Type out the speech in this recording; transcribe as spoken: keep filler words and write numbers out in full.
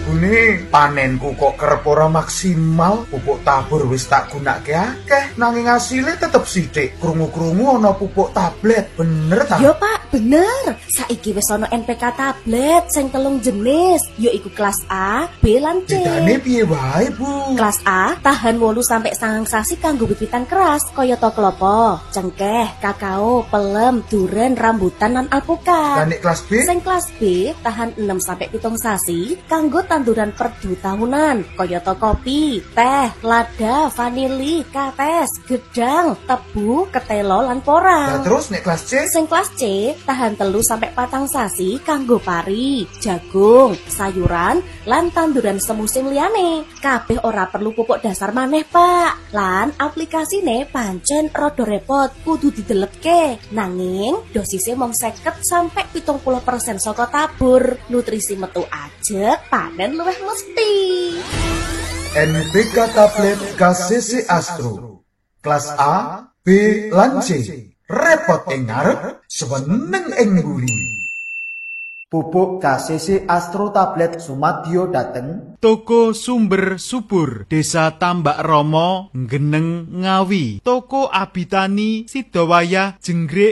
Jebune panenku kok kerep ora maksimal, pupuk tabur wis tak gunake akeh, nanging asile tetep sithik. Krungu-krungu ana pupuk tablet, bener ta? Yo Pak, bener. Saiki wis ana N P K tablet sing telung jenis, yaiku kelas A, B lan C. Bedane piye wae, Bu? Kelas A tahan wolu sampai sangang sasi kanggo wit-witan keras, kayata klopo, cengkeh, kakao, pelem, duren, rambutan lan alpukat. Lan nek kelas B? Sing kelas B tahan enam sampai pitung sasi kanggo tanduran perdu tahunan, kayata kopi, teh, lada, vanili, kates, gedang, tebu, ketelo lan porang. Nah, terus nek kelas C? Sing kelas C tahan telu sampai patang sasi kanggo pari, jagung, sayuran, lan tanduran semusim liyane. Kabeh ora perlu pupuk dasar maneh, Pak. Lan aplikasine pancen rada repot, kudu didelepke. Nanging dosisnya mung seket sampai pitung puluh persen saka tabur. Nutrisi metu ajeg, panen luwih mesti. N P K tablet K C C Astro. Kelas A, B lan C. Repot ing ngarep, seneng ing mburi. Pupuk K C C Astro tablet sumadyo dateng Toko Sumber Subur, Desa Tambak Romo, Geneng, Ngawi. Toko Abitani, Sidowayah, Jenggre